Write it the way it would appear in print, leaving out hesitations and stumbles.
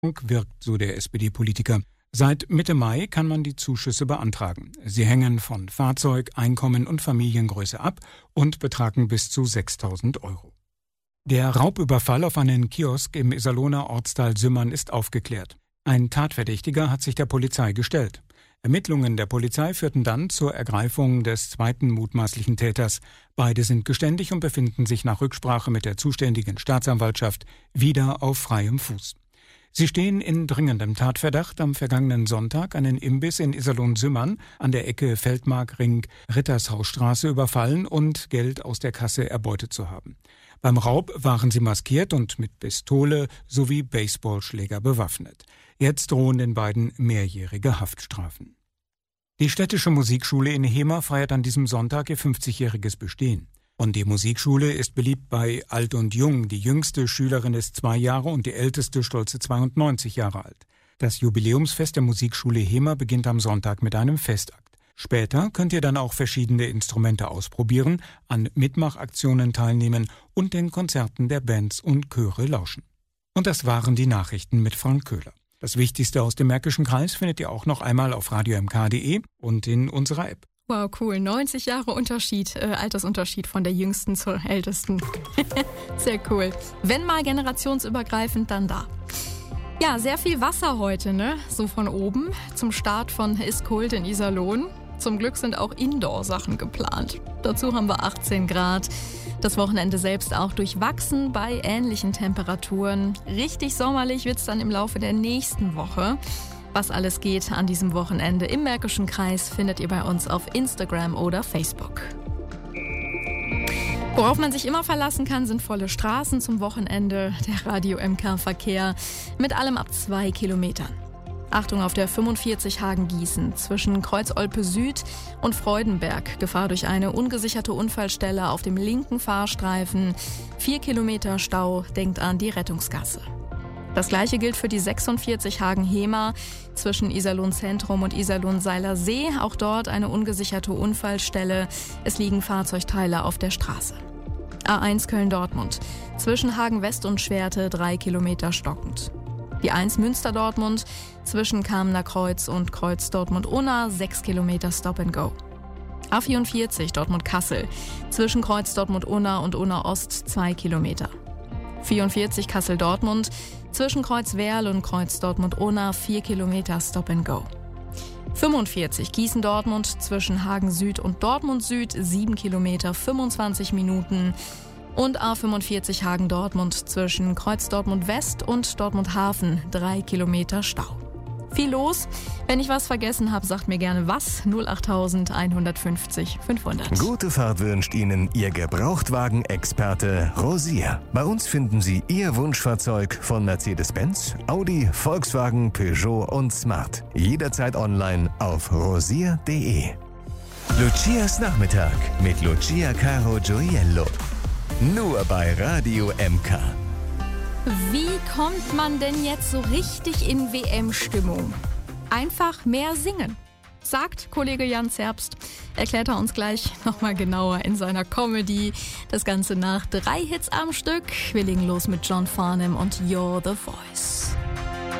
wirkt, so der SPD-Politiker. Seit Mitte Mai kann man die Zuschüsse beantragen. Sie hängen von Fahrzeug, Einkommen und Familiengröße ab und betragen bis zu 6.000 €. Der Raubüberfall auf einen Kiosk im Iserlohner Ortsteil Sümmern ist aufgeklärt. Ein Tatverdächtiger hat sich der Polizei gestellt. Ermittlungen der Polizei führten dann zur Ergreifung des zweiten mutmaßlichen Täters. Beide sind geständig und befinden sich nach Rücksprache mit der zuständigen Staatsanwaltschaft wieder auf freiem Fuß. Sie stehen in dringendem Tatverdacht, am vergangenen Sonntag einen Imbiss in Iserlohn-Sümmern an der Ecke Feldmark-Ring-Rittershausstraße überfallen und Geld aus der Kasse erbeutet zu haben. Beim Raub waren sie maskiert und mit Pistole sowie Baseballschläger bewaffnet. Jetzt drohen den beiden mehrjährige Haftstrafen. Die Städtische Musikschule in Hemer feiert an diesem Sonntag ihr 50-jähriges Bestehen. Und die Musikschule ist beliebt bei Alt und Jung. Die jüngste Schülerin ist 2 Jahre und die älteste stolze 92 Jahre alt. Das Jubiläumsfest der Musikschule Hemer beginnt am Sonntag mit einem Festakt. Später könnt ihr dann auch verschiedene Instrumente ausprobieren, an Mitmachaktionen teilnehmen und den Konzerten der Bands und Chöre lauschen. Und das waren die Nachrichten mit Frank Köhler. Das Wichtigste aus dem Märkischen Kreis findet ihr auch noch einmal auf radiomk.de und in unserer App. Wow, cool. 90 Jahre Unterschied, Altersunterschied von der Jüngsten zur Ältesten. Sehr cool. Wenn mal generationsübergreifend, dann da. Ja, sehr viel Wasser heute, ne? So von oben zum Start von Iskult in Iserlohn. Zum Glück sind auch Indoor-Sachen geplant. Dazu haben wir 18 Grad. Das Wochenende selbst auch durchwachsen bei ähnlichen Temperaturen. Richtig sommerlich wird's dann im Laufe der nächsten Woche. Was alles geht an diesem Wochenende im Märkischen Kreis, findet ihr bei uns auf Instagram oder Facebook. Worauf man sich immer verlassen kann, sind volle Straßen zum Wochenende. Der Radio-MK-Verkehr mit allem ab 2 Kilometern. Achtung auf der 45 Hagen-Gießen zwischen Kreuz-Olpe Süd und Freudenberg. Gefahr durch eine ungesicherte Unfallstelle auf dem linken Fahrstreifen. 4 Kilometer Stau, denkt an die Rettungsgasse. Das gleiche gilt für die 46 Hagen-Hemer zwischen Iserlohn Zentrum und Iserlohn Seiler See. Auch dort eine ungesicherte Unfallstelle. Es liegen Fahrzeugteile auf der Straße. A1 Köln-Dortmund zwischen Hagen West und Schwerte 3 Kilometer stockend. Die 1 Münster-Dortmund zwischen Kamener Kreuz und Kreuz Dortmund-Unna 6 Kilometer Stop and Go. A44 Dortmund-Kassel zwischen Kreuz Dortmund-Unna und Unna Ost 2 Kilometer. 44 Kassel-Dortmund zwischen Kreuz Werl und Kreuz Dortmund-Unna 4 Kilometer Stop and Go. 45 Gießen-Dortmund zwischen Hagen Süd und Dortmund Süd 7 Kilometer 25 Minuten. Und A45 Hagen-Dortmund zwischen Kreuz Dortmund West und Dortmund Hafen 3 Kilometer Stau. Viel los. Wenn ich was vergessen habe, sagt mir gerne was. 08000 150 500. Gute Fahrt wünscht Ihnen Ihr Gebrauchtwagen-Experte Rosier. Bei uns finden Sie Ihr Wunschfahrzeug von Mercedes-Benz, Audi, Volkswagen, Peugeot und Smart. Jederzeit online auf rosier.de. Lucias Nachmittag mit Lucia Caro Gioiello. Nur bei Radio MK. Wie kommt man denn jetzt so richtig in WM-Stimmung? Einfach mehr singen, sagt Kollege Jan Zerbst. Erklärt er uns gleich nochmal genauer in seiner Comedy. Das Ganze nach 3 Hits am Stück. Wir legen los mit John Farnham und You're the Voice.